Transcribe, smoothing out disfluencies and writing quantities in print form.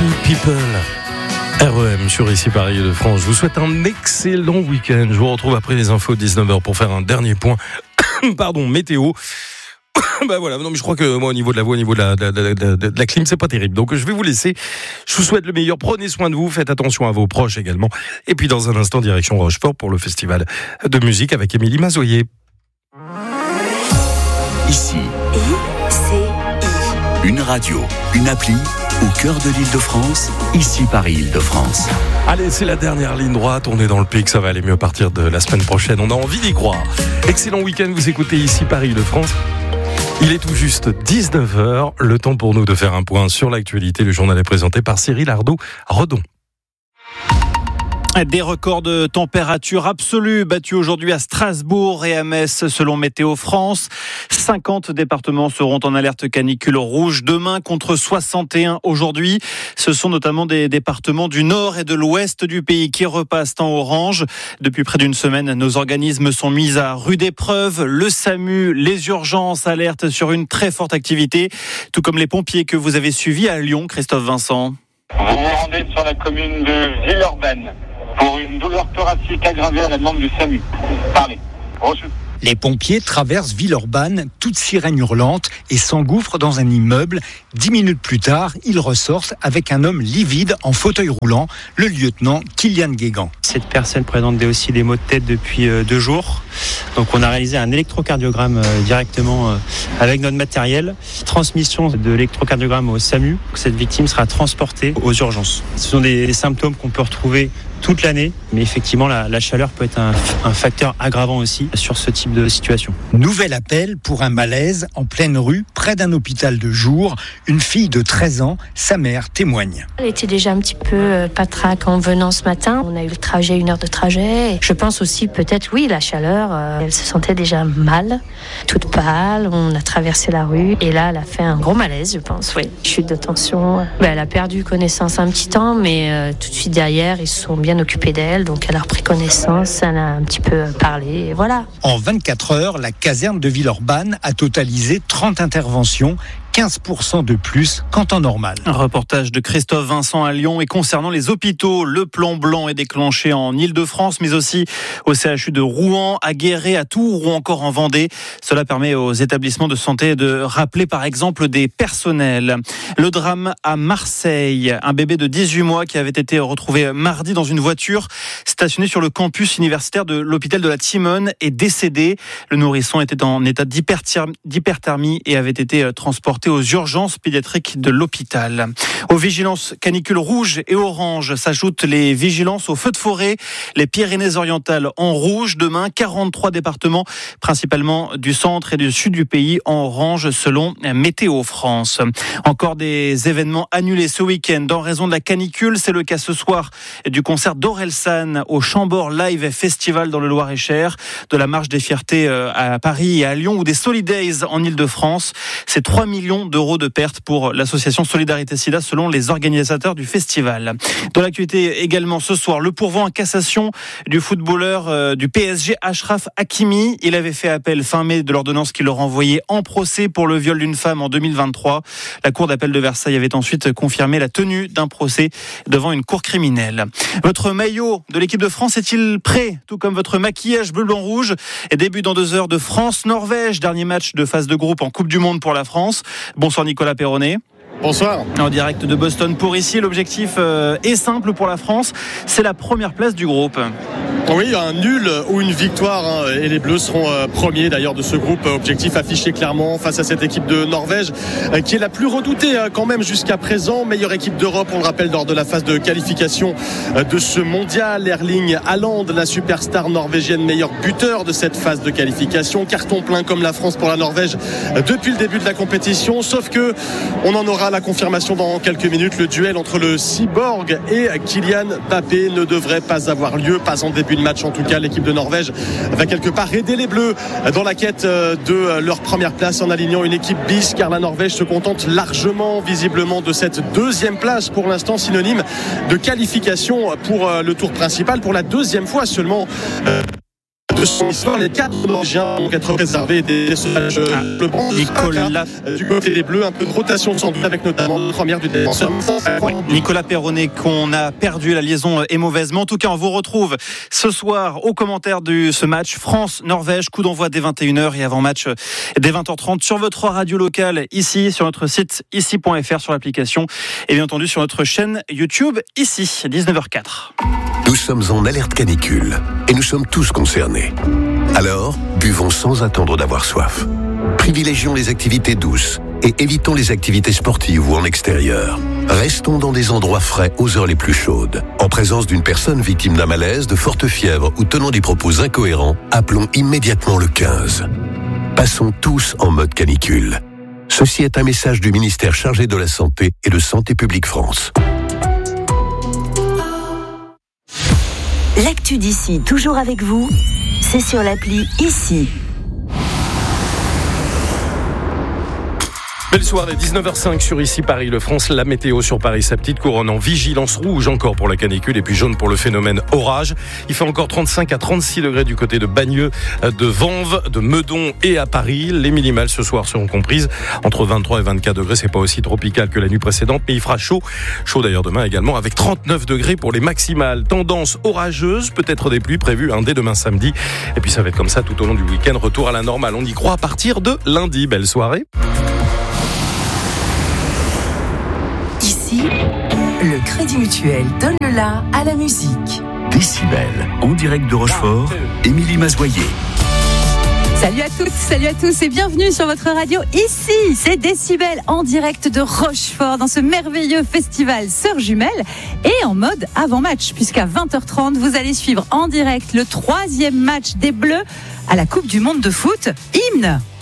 People. REM sur Ici Paris de France. Je vous souhaite un excellent week-end. Je vous retrouve après les infos de 19h pour faire un dernier point. Météo. Bah voilà, non mais je crois que moi au niveau de la voix, au niveau de la clim, c'est pas terrible. Donc je vais vous laisser. Je vous souhaite le meilleur. Prenez soin de vous, faites attention à vos proches également. Et puis dans un instant, direction Rochefort pour le festival de musique avec Émilie Mazoyer. Ici, une radio, une appli au cœur de l'Île-de-France. Ici Paris Île-de-France. Allez, c'est la dernière ligne droite. On est dans le pic, ça va aller mieux à partir de la semaine prochaine. On a envie d'y croire. Excellent week-end. Vous écoutez Ici Paris Île-de-France. Il est tout juste 19h, le temps pour nous de faire un point sur l'actualité. Le journal est présenté par Cyril Ardou-Redon. Des records de température absolue battus aujourd'hui à Strasbourg et à Metz selon Météo France. 50 départements seront en alerte canicule rouge demain contre 61 aujourd'hui. Ce sont notamment des départements du nord et de l'ouest du pays qui repassent en orange. Depuis près d'une semaine, nos organismes sont mis à rude épreuve. Le SAMU, les urgences alertent sur une très forte activité, tout comme les pompiers que vous avez suivis à Lyon, Christophe Vincent. Vous vous rendez sur la commune de Villeurbanne pour une douleur thoracique aggravée à la demande du SAMU. Parlez. Les pompiers traversent Villeurbanne, toute sirène hurlante, et s'engouffrent dans un immeuble. 10 minutes plus tard, ils ressortent avec un homme livide en fauteuil roulant, le lieutenant Kylian Guégan. Cette personne présente aussi des maux de tête depuis 2 jours. Donc on a réalisé un électrocardiogramme directement avec notre matériel. Transmission de l'électrocardiogramme au SAMU. Cette victime sera transportée aux urgences. Ce sont des symptômes qu'on peut retrouver toute l'année, mais effectivement la chaleur peut être un facteur aggravant aussi sur ce type de situation. Nouvel appel pour un malaise en pleine rue, près d'un hôpital de jour. Une fille de 13 ans, sa mère témoigne. Elle était déjà un petit peu patraque en venant ce matin. On a eu le trajet, 1 heure de trajet. Je pense aussi peut-être, oui, la chaleur. Elle se sentait déjà mal, toute pâle. On a traversé la rue et là, elle a fait un gros malaise, je pense. Oui, chute de tension. Elle a perdu connaissance un petit temps, mais tout de suite derrière, ils se sont bien occupée d'elle, donc elle a repris connaissance, elle a un petit peu parlé, et voilà. En 24 heures, la caserne de Villeurbanne a totalisé 30 interventions, 15% de plus qu'en temps normal. Un reportage de Christophe Vincent à Lyon. Et concernant les hôpitaux, le plan blanc est déclenché en Île-de-France, mais aussi au CHU de Rouen, à Guéret, à Tours ou encore en Vendée. Cela permet aux établissements de santé de rappeler par exemple des personnels. Le drame à Marseille. Un bébé de 18 mois qui avait été retrouvé mardi dans une voiture stationnée sur le campus universitaire de l'hôpital de la Timone est décédé. Le nourrisson était en état d'hyperthermie et avait été transporté aux urgences pédiatriques de l'hôpital. Aux vigilances canicules rouge et orange s'ajoutent les vigilances aux feux de forêt. Les Pyrénées-Orientales en rouge. Demain, 43 départements, principalement du centre et du sud du pays, en orange selon Météo France. Encore des événements annulés ce week-end en raison de la canicule. C'est le cas ce soir du concert d'Orelsan au Chambord Live Festival dans le Loir-et-Cher, de la Marche des Fiertés à Paris et à Lyon ou des Solidays en Ile-de-France. C'est 3 millions d'euros de pertes pour l'association Solidarité Sida selon les organisateurs du festival. Dans l'actualité également ce soir, le pourvoi en cassation du footballeur du PSG Achraf Hakimi. Il avait fait appel fin mai de l'ordonnance qui le renvoyait en procès pour le viol d'une femme en 2023. La cour d'appel de Versailles avait ensuite confirmé la tenue d'un procès devant une cour criminelle. Votre maillot de l'équipe de France est-il prêt? Tout comme votre maquillage bleu, blanc, rouge. Et début dans 2 heures de France-Norvège. Dernier match de phase de groupe en Coupe du Monde pour la France. Bonsoir Nicolas Perronnet. Bonsoir. En direct de Boston pour ici, l'objectif est simple pour la France, c'est la première place du groupe. Oui, un nul ou une victoire et les Bleus seront premiers d'ailleurs de ce groupe. Objectif affiché clairement face à cette équipe de Norvège qui est la plus redoutée quand même jusqu'à présent. Meilleure équipe d'Europe, on le rappelle, lors de la phase de qualification de ce mondial. Erling Haaland, la superstar norvégienne, meilleur buteur de cette phase de qualification. Carton plein comme la France pour la Norvège depuis le début de la compétition. Sauf que on en aura la confirmation dans quelques minutes. Le duel entre le cyborg et Kylian Mbappé ne devrait pas avoir lieu, pas en début de match en tout cas. L'équipe de Norvège va quelque part aider les Bleus dans la quête de leur première place en alignant une équipe bis, car la Norvège se contente largement visiblement de cette 2e place pour l'instant, synonyme de qualification pour le tour principal pour la 2e fois seulement de de son histoire. Les 4 Norvégiens vont être préservés des sauvages Nicolas du côté des Bleus. Un peu de rotation sans doute avec notamment la première du défenseur. Nicolas Perronnet qu'on a perdu, la liaison est mauvaise. Mais en tout cas, on vous retrouve ce soir aux commentaires de ce match France-Norvège. Coup d'envoi dès 21h et avant-match dès 20h30 sur votre radio locale ici, sur notre site ici.fr, sur l'application et bien entendu sur notre chaîne YouTube ici, 19h04. Nous sommes en alerte canicule et nous sommes tous concernés. Alors, buvons sans attendre d'avoir soif. Privilégions les activités douces et évitons les activités sportives ou en extérieur. Restons dans des endroits frais aux heures les plus chaudes. En présence d'une personne victime d'un malaise, de forte fièvre ou tenant des propos incohérents, appelons immédiatement le 15. Passons tous en mode canicule. Ceci est un message du ministère chargé de la Santé et de Santé publique France. L'actu d'ici, toujours avec vous, c'est sur l'appli Ici. Belle soirée, 19h05 sur Ici Paris, le France. La météo sur Paris, sa petite couronne en vigilance rouge encore pour la canicule et puis jaune pour le phénomène orage. Il fait encore 35 à 36 degrés du côté de Bagneux, de Vanves, de Meudon et à Paris. Les minimales ce soir seront comprises entre 23 et 24 degrés. C'est pas aussi tropical que la nuit précédente, mais il fera chaud. Chaud d'ailleurs demain également avec 39 degrés pour les maximales. Tendance orageuse, peut-être des pluies prévues dès demain samedi. Et puis ça va être comme ça tout au long du week-end. Retour à la normale, on y croit à partir de lundi. Belle soirée. Ici, le Crédit Mutuel donne le la à la musique. Décibel, en direct de Rochefort, Émilie Mazoyer. Salut à toutes, salut à tous et bienvenue sur votre radio. Ici, c'est Décibel en direct de Rochefort dans ce merveilleux festival Sœurs Jumelles et en mode avant-match puisqu'à 20h30, vous allez suivre en direct le 3e match des Bleus à la Coupe du Monde de foot. Hymne.